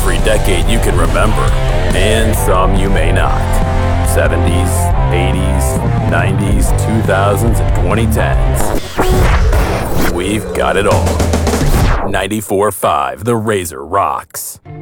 every decade you can remember, and some you may not. 70s, 80s, 90s, 2000s, and 2010s. We've got it all. 94.5 The Razor rocks.